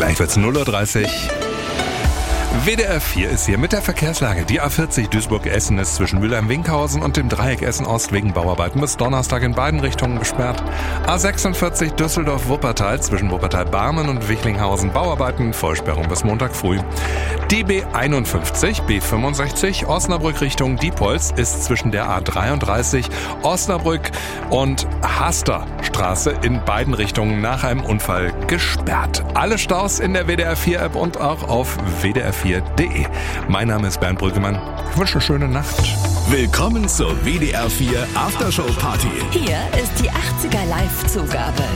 Gleich wird's 0:30 Uhr. WDR 4 ist hier mit der Verkehrslage. Die A40 Duisburg-Essen ist zwischen Mülheim-Winkhausen und dem Dreieck Essen-Ost wegen Bauarbeiten bis Donnerstag in beiden Richtungen gesperrt. A46 Düsseldorf-Wuppertal zwischen Wuppertal-Barmen und Wichlinghausen Bauarbeiten, Vollsperrung bis Montag früh. Die B51, B65 Osnabrück Richtung Diepholz ist zwischen der A33 Osnabrück und Hasterstraße in beiden Richtungen nach einem Unfall gesperrt. Alle Staus in der WDR 4 App und auch auf WDR4.de. Mein Name ist Bernd Brüggemann. Ich wünsche eine schöne Nacht. Willkommen zur WDR 4 Aftershow Party. Hier ist die 80er Live-Zugabe.